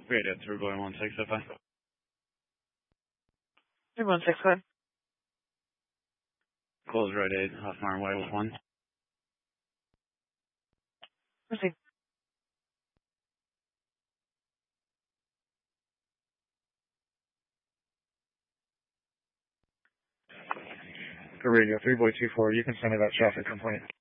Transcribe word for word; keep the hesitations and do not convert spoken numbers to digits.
Radio three boy one six F I. three one six, go ahead. Close right eight, half mile away with one. Proceed. For radio three boy two four, you can send me that traffic complaint.